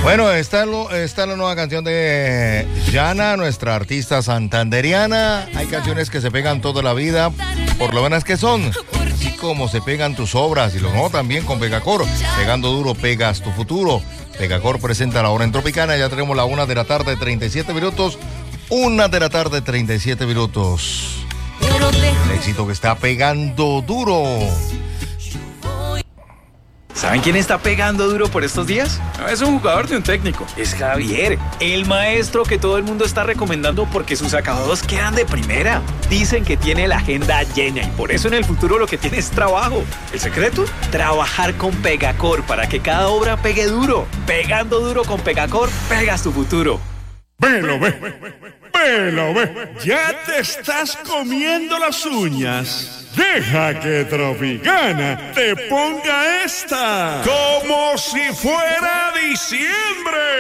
Bueno, está la nueva canción de Yana, nuestra artista santanderiana. Hay canciones que se pegan toda la vida, por lo buenas que son. Así como se pegan tus obras, y lo no también con Pegacor. Pegando duro, pegas tu futuro. Pegacor presenta la hora en Tropicana. Ya tenemos la 1 de la tarde, 37 minutos. 1 de la tarde, 37 minutos. El éxito que está pegando duro. ¿Saben quién está pegando duro por estos días? No es un jugador ni un técnico, es Javier, el maestro que todo el mundo está recomendando porque sus acabados quedan de primera. Dicen que tiene la agenda llena y por eso en el futuro lo que tiene es trabajo. ¿El secreto? Trabajar con Pegacor para que cada obra pegue duro. Pegando duro con Pegacor, pegas tu futuro. Velo, ve, ya te estás comiendo las uñas. Deja que Tropicana te ponga esta como si fuera diciembre.